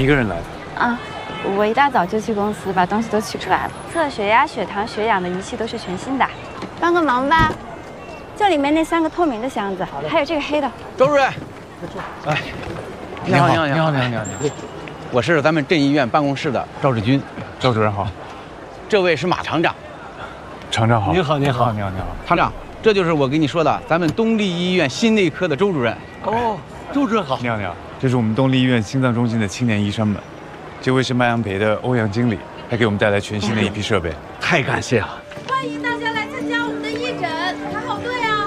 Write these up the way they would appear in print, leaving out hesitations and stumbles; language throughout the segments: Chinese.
个人来的？ 啊，我一大早就去公司把东西都取出来了，测血压、血糖、血氧的仪器都是全新的。帮个忙吧，这里面那3个透明的箱子，还有这个黑的。 周主任，哎， 你好，你好。 我是咱们镇医院办公室的赵志军。 赵主任好。 这位是马厂长。 厂长好。 你好。 厂长，这就是我跟你说的咱们东丽医院心内科的周主任。 哦，周主任好。 你好。这是我们东丽医院心脏中心的青年医生们。这位是麦阳培的欧阳经理，还给我们带来全新的一批设备。 太感谢了。 欢迎大家来参加我们的义诊，排好队啊！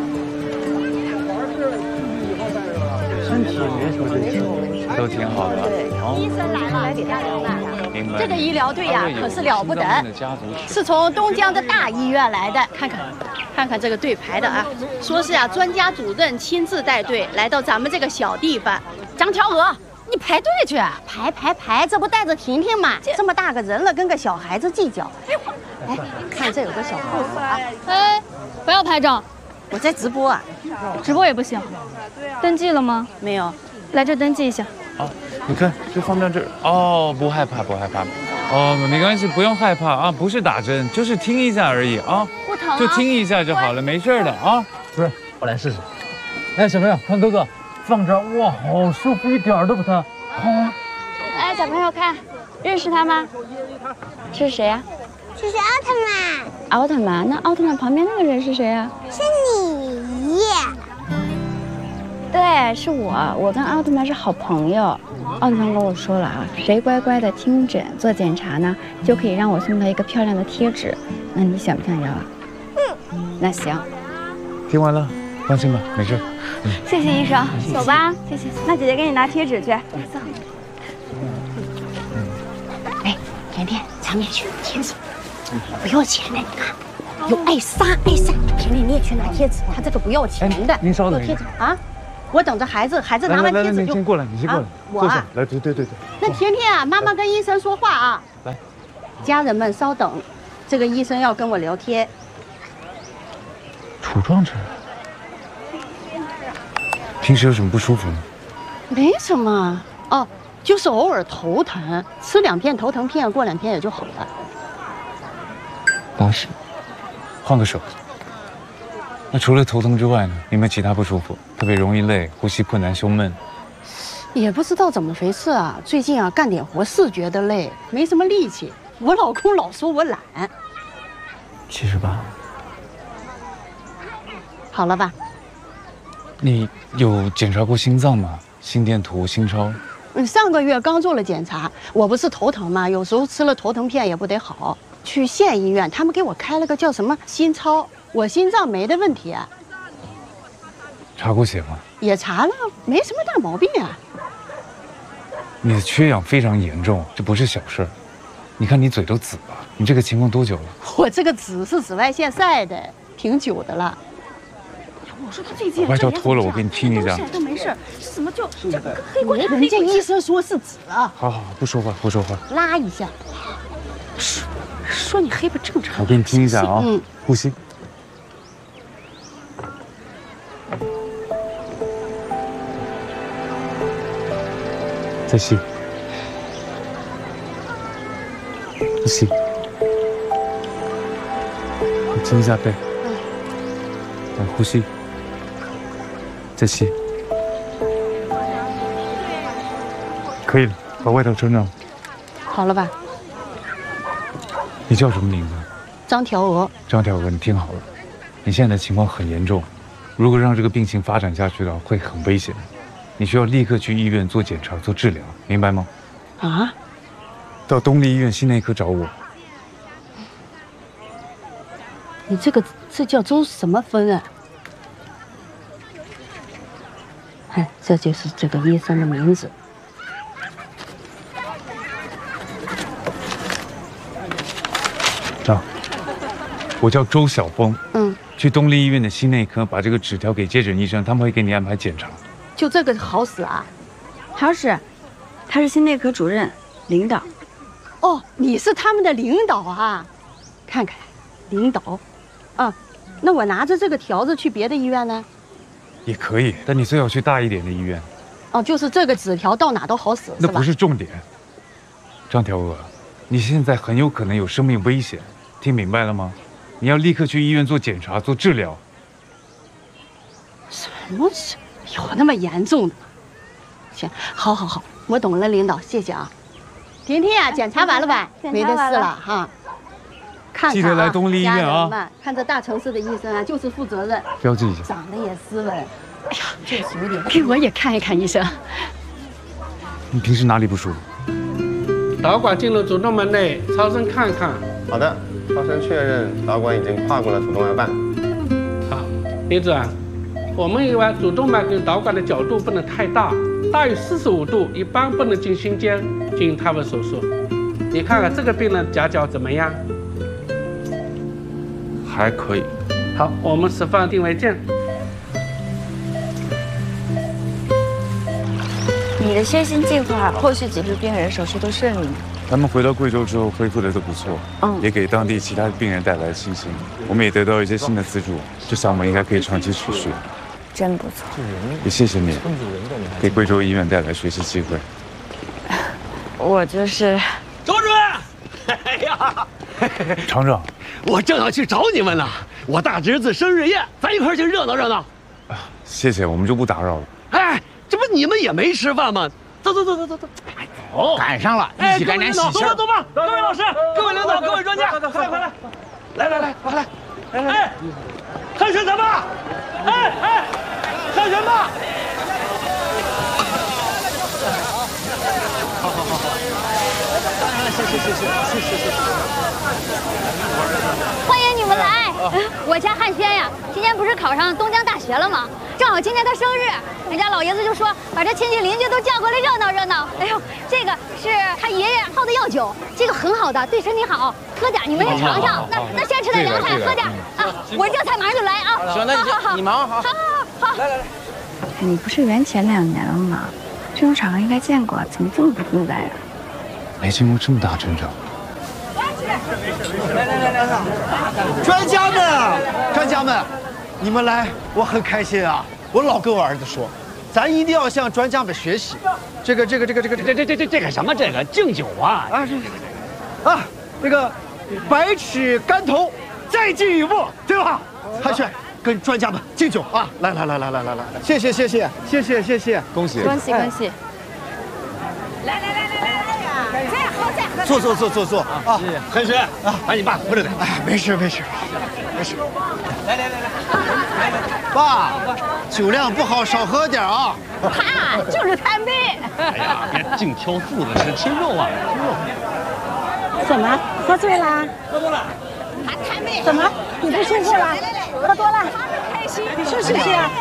身体没什么问题， 都挺好的。 医生来了，来给大家看。 明白。 这个医疗队呀，可是了不得，是从东江的大医院来的。看看这个队排的啊，说是啊，专家主任亲自带队来到咱们这个小地方。张条娥，你排队去，排，这不带着婷婷吗？这么大个人了，跟个小孩子计较。哎，看这有个小护士啊。 哎，不要拍照， 我在直播啊， 直播也不行。登记了吗？ 没有。 来这登记一下。 哦，你看，就放在这儿。哦，不害怕。哦，没关系，不用害怕啊，不是打针，就是听一下而已啊。 不疼啊， 就听一下就好了，没事的啊。 不是，我来试试。哎，小朋友，看哥哥放这儿，哇，好舒服，一点都不疼。 哎，小朋友看，认识他吗？这是谁呀？ 这是奥特曼。 奥特曼？那奥特曼旁边那个人是谁呀？ 是你。 对，是我。我跟奥特曼是好朋友。奥特曼跟我说了啊，谁乖乖的听诊做检查呢，就可以让我送他一个漂亮的贴纸。那你想不想要啊？那行。 听完了，放心吧，没事。 谢谢医生，走吧。谢谢。那姐姐给你拿贴纸去。走。 哎，甜甜，咱们也去拿贴纸，不要钱的，你看。有艾莎，甜甜你也去拿贴纸，他这个不要钱的。 您稍等一下啊。我等着孩子拿完贴纸就。 你先过来， 我坐下。来，对。 那甜甜啊，妈妈跟医生说话啊。 来， 家人们稍等，这个医生要跟我聊天。 楚壮这，平时有什么不舒服吗？ 没什么哦，就是偶尔头疼，吃2片头疼片，过2天也就好了。 拉屎，换个手。那除了头疼之外呢？有没有其他不舒服？特别容易累，呼吸困难，胸闷。 也不知道怎么回事啊，最近啊干点活是觉得累，没什么力气。我老公老说我懒。 78。 好了吧？ 你有检查过心脏吗？心电图、心超？ 上个月刚做了检查，我不是头疼吗？有时候吃了头疼片也不得好。去县医院，他们给我开了个叫什么心超。我心脏没的问题啊， 查过血吗？ 也查了，没什么大毛病啊。 你的缺氧非常严重，这不是小事儿。你看你嘴都紫了，你这个情况多久了？ 我这个紫是紫外线晒的，挺久的了。我说他最近外套脱了，我给你听一下。 都没事，怎么就这个黑过？人家医生说是紫啊。 好，不说话。 拉一下。说你黑不正常。 我给你听一下啊，呼吸。再吸，呼吸，你听一下背，再呼吸，再吸，可以了，把外套穿上。 好了吧？ 你叫什么名字？ 张条娥。 张条娥，你听好了，你现在的情况很严重，如果让这个病情发展下去的话，会很危险。你需要立刻去医院做检查、做治疗，明白吗？ 啊？ 到东丽医院心内科找我。 你这叫周什么芬啊？看，这就是这个医生的名字。 我叫周晓峰。去东丽医院的心内科把这个纸条给接诊医生，他们会给你安排检查。 就这个好使啊？ 好使，他是心内科主任，领导。 哦，你是他们的领导啊？看看，领导。啊，那我拿着这个条子去别的医院呢？ 也可以，但你最好去大一点的医院。 哦，就是这个纸条到哪都好使， 那是吧？ 不是重点。张条娥，你现在很有可能有生命危险，听明白了吗？你要立刻去医院做检查、做治疗。 什么事？有那么严重的吗？行，好，我懂了，领导，谢谢啊。婷婷啊，检查完了吧？没得事了哈。看看啊， 记得来东丽医院啊家人们，看这大城市的医生啊，就是负责任， 标记一下。 长得也斯文。哎呀，就是有点。给我也看一看，医生。 你平时哪里不舒服？ 导管进入主动脉内，超声看看。 好的，超声确认导管已经跨过了主动脉瓣。 好，李主任，我们以为主动脉跟导管的角度不能太大，大于45度一般不能进心间进行胎位手术。你看看这个病人夹角怎么样？ 还可以。 好，我们释放定位键。 你的先行计划，后续几批病人手术都顺利吗？ 他们回到贵州之后恢复的都不错，也给当地其他病人带来了信心。我们也得到一些新的资助，这项目应该可以长期持续。 真不错。 也谢谢你，给贵州医院带来学习机会。 我就是。 周主任，哎呀， 厂长， 我正要去找你们呢。我大侄子生日宴，咱一块儿去热闹热闹。 谢谢，我们就不打扰了。 哎，这不你们也没吃饭吗？走。 哦，赶上了，一起干点喜事。 走吧，各位老师，各位领导，各位专家，快来，快来！哎，看选什么？哎，看什么？好，谢。 欢迎你们来！我家汉轩呀，今年不是考上东江大学了吗？正好今天他生日，人家老爷子就说把这亲戚邻居都叫过来热闹热闹。哎呦，这个是他爷爷泡的药酒，这个很好的，对身体好，喝点，你们也尝尝。那先吃点凉菜，喝点啊！我热菜马上就来啊！ 行，那你忙好。 好。 来，你不是元前2年了吗？这种场合应该见过，怎么这么不自在啊？ 没见过这么大阵仗。 来，专家们，你们来，我很开心啊！我老跟我儿子说，咱一定要向专家们学习。这个什么？这个敬酒啊！ 这个百尺竿头，再进一步，对吧？汉轩，跟专家们敬酒啊！来，谢谢， 恭喜！ 来，坐啊！ 汉轩啊，把你爸扶着点。 哎，没事。来，爸，酒量不好，少喝点啊。 他就是贪杯。 哎呀，别净挑素的吃，吃肉啊！ 怎么喝醉啦？ 喝多了。 他贪杯。 怎么？你不舒服了？喝多了？ 开心。 是不是？来，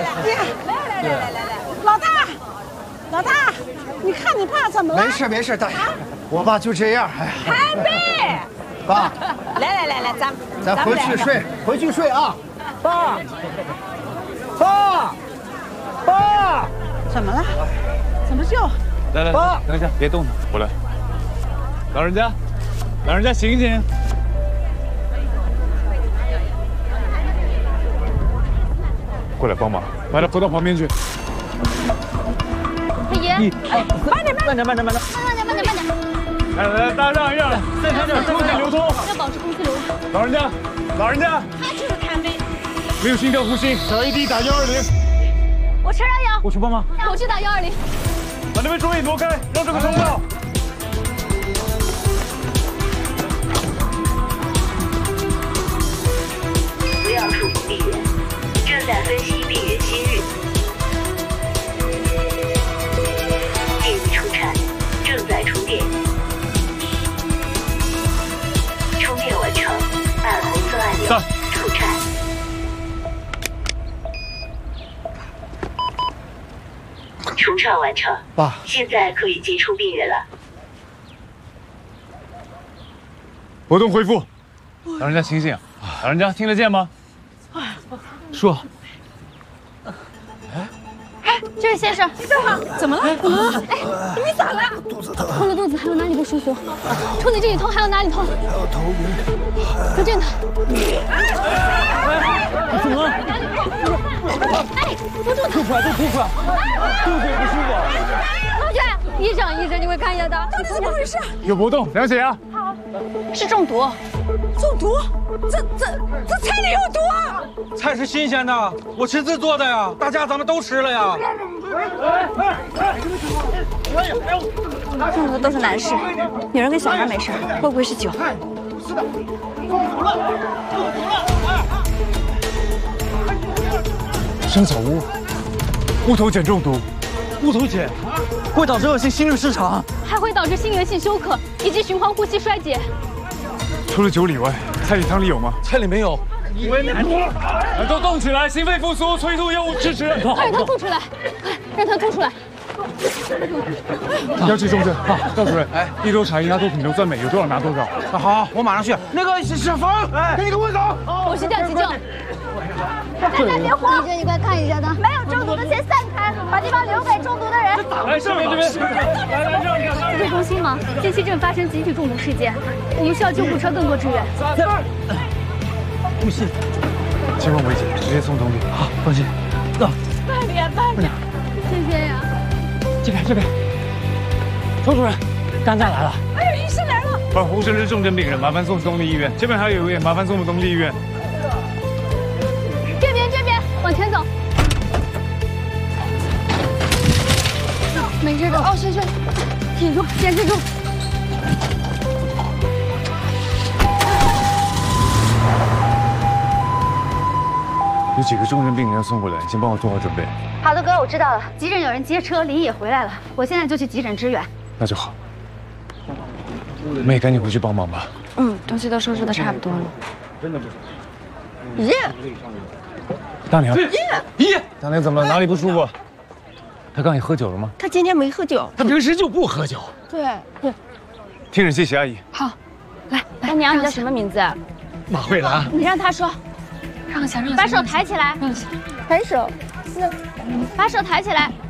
老大，你看你爸怎么了？ 没事，大爷，我爸就这样。哎， 贪杯。 爸， 来， 咱回去睡啊！爸， 怎么了？怎么就？ 来，等一下，别动他，过来。老人家醒醒！过来帮忙，把他扶到旁边去。 太爷， 慢点。 来，大家让一让，再开点空气流通， 要保持空气流通。 老人家， 他就是贪杯。 没有心跳呼吸，小 AD 打120。 我车上有， 我去帮忙。 我去打120。 把那边桌椅挪开，让这个通道。 不要触碰病人，正在分析病人心率。病人出产，正在充电。充电完成，按红色按钮出产。除创完成， 爸， 现在可以接触病人了。 活动恢复，老人家醒醒，老人家听得见吗？ 说， 这位先生， 正好，怎么了？怎么了？ 哎，你没咋了？痛着肚子，还有哪里不舒服？冲你这里痛，还有哪里痛？还有头晕。就这个。 怎么了？ 哎，扶住他！ 吐出来，都吐出来，肚子也不舒服。 同学，医生，你会看一下他，到底怎么回事？ 有波动，量血压。 好，是中毒。 中毒？这菜里有毒啊！ 菜是新鲜的，我亲自做的呀，大家咱们都吃了呀。 中毒的都是男士，女人跟小孩没事，会不会是酒？ 生草乌，乌头碱中毒。 乌头碱会导致恶性心律失常， 还会导致心源性休克以及循环呼吸衰竭。 除了酒里外，菜里汤里有吗？ 菜里没有。 耳朵动起来，心肺复苏，催吐药物支持。 快让他吐出来，快让他吐出来。 要去重症啊，赵主任，哎，一周查一拿多品硫酸镁有多少拿多少。 好，我马上去。那个小芳，哎，赶紧给我走。 我去叫急救。 大家别慌， 李娟，你快看一下他。 没有中毒的先散开，把地方留给中毒的人。 来，这边， 急救中心吗？近期正发生集体中毒事件，我们需要救护车更多支援。 不行， 情况危急，直接送通力。 好，放心。走， 慢点，慢点。 谢谢呀。 这边，周主任，肝脏来了。 哎呦，医生来了！ 胡生是重症病人，麻烦送东丽医院。这边还有一位，麻烦送东丽医院。 这边，往前走。没事的，哦，是，挺住，坚持住。 有几个重症病人要送过来，先帮我做好准备。 好的，哥，我知道了。急诊有人接车，林也回来了，我现在就去急诊支援。 那就好。妹，赶紧回去帮忙吧。 东西都收拾的差不多了。 真的不耶！ 大娘，大娘怎么了？哪里不舒服？他刚也喝酒了吗？ 他今天没喝酒， 他平时就不喝酒。 对。 听诊谢谢阿姨。 好，来，大娘，你叫什么名字？ 马慧兰。 你让他说。 把手抬起来， 抬手。 把手抬起来。